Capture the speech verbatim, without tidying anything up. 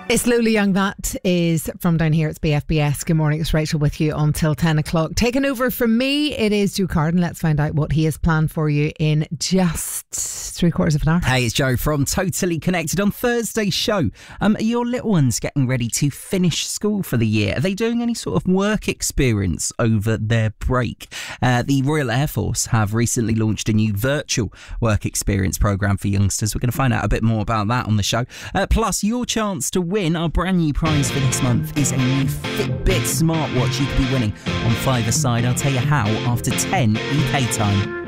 It's Lola Young. That is from down here. It's B F B S. Good morning. It's Rachel with you until ten o'clock. Taking over from me, it is Joe Carden. Let's find out what he has planned for you in just three quarters of an hour. Hey, it's Joe from Totally Connected. On Thursday's show, um, are your little ones getting ready to finish school for the year? Are they doing any sort of work experience over their break? Uh, the Royal Air Force have recently launched a new virtual work experience programme for youngsters. We're going to find out a bit more about that on the show. Uh, plus, your chance to win. Our brand new prize for this month is a new Fitbit smartwatch you could be winning on Five-A-Side. I'll tell you how after ten U K time.